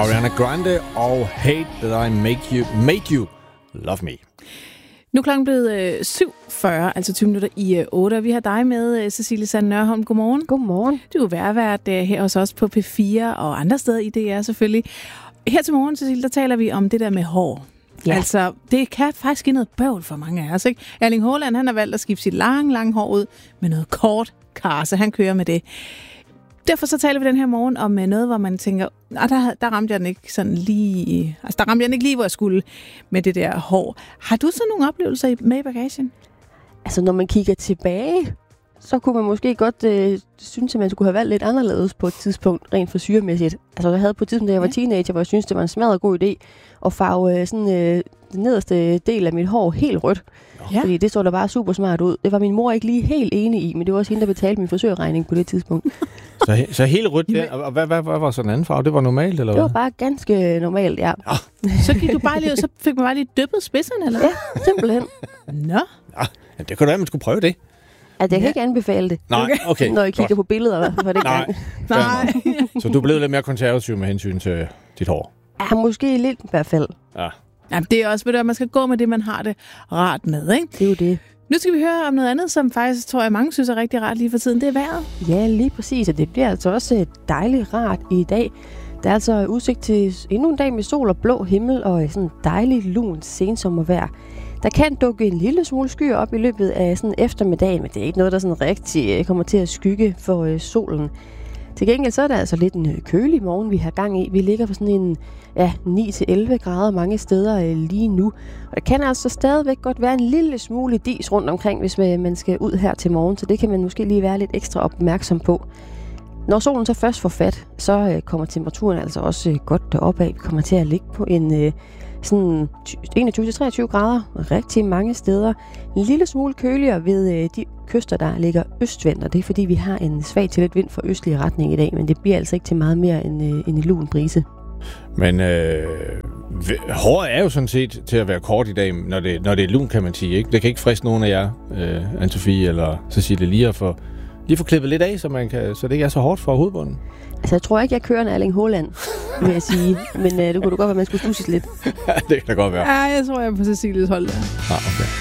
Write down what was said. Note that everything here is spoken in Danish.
Ariana Grande og Hate That I Made You Love Me. Nu er klokken blevet 7:40, altså 20 minutter i 8. Vi har dig med, Cecilie Sand Nørholm. Godmorgen. Godmorgen. Du er værvært her hos os på P4 og andre steder i DR selvfølgelig. Her til morgen, Cecilie, der taler vi om det der med hår. Ja. Altså, det kan faktisk give noget bøvl for mange af os, ikke? Erling Haaland, han har valgt at skifte sit lange hår ud med noget kort karse. Han kører med det. Derfor så taler vi den her morgen om noget, hvor man tænker, der ramte jeg den ikke sådan lige... Altså, der ramte jeg den ikke lige, hvor jeg skulle med det der hår. Har du så nogle oplevelser med i bagagen? Altså, når man kigger tilbage, så kunne man måske godt synes, at man skulle have valgt lidt anderledes på et tidspunkt, rent frisyremæssigt. Altså, jeg havde på et tidspunkt, da jeg var teenager, hvor jeg synes det var en smadret god idé at farve den nederste del af mit hår helt rødt. Ja. Fordi det så der bare super smart ud. Det var min mor ikke lige helt enig i, men det var også hende, der betalte min frisørregning på det tidspunkt. Så helt rødt der. Og hvad var så den anden farve? Det var normalt, eller hvad? Det var bare ganske normalt, ja. Så gik du bare lige, så fik man bare lige dyppet spidserne, eller? Ja, simpelthen. Nå. Ja, det kunne da være, man skulle prøve det. Altså, jeg kan ikke anbefale det. Nej, okay. Når I kigger på billeder, for det gang. Nej. Så du er blevet lidt mere konservativ med hensyn til dit hår? Ja, måske lidt i hvert fald. Ja. Jamen, det er også, at man skal gå med det, man har det rart med, ikke? Det er jo det. Nu skal vi høre om noget andet, som faktisk, tror jeg, mange synes er rigtig rart lige for tiden. Det er vejret. Ja, lige præcis. Og det bliver altså også dejligt rart i dag. Der er altså udsigt til endnu en dag med sol og blå himmel og sådan dejligt lunt sensommervejr. Der kan dukke en lille smule skyer op i løbet af sådan eftermiddagen, men det er ikke noget, der sådan rigtig kommer til at skygge for solen. Til gengæld så er der altså lidt en kølig morgen, vi har gang i. Vi ligger på sådan en 9-11 grader mange steder lige nu. Og der kan altså stadigvæk godt være en lille smule dis rundt omkring, hvis man skal ud her til morgen. Så det kan man måske lige være lidt ekstra opmærksom på. Når solen så først får fat, så kommer temperaturen altså også godt deropad. Vi kommer til at ligge på en sådan 21-23 grader rigtig mange steder. En lille smule køligere ved de kyster, der ligger østvendt, og det er fordi, vi har en svag til lidt vind fra østlig retning i dag, men det bliver altså ikke til meget mere end en lun brise. Men håret er jo sådan set til at være kort i dag, når det er lun, kan man sige. Ikke? Det kan ikke friste nogen af jer, Anne-Sophie eller Cecilie, lige at få klippet lidt af, så det ikke er så hårdt for hovedbunden. Altså, jeg tror ikke, jeg kører en Erling Haaland, vil jeg sige. Men det kunne du godt være, man skulle stusses lidt. Det kan da godt være. Ja, jeg tror, jeg er på Cecilies hold der. Okay.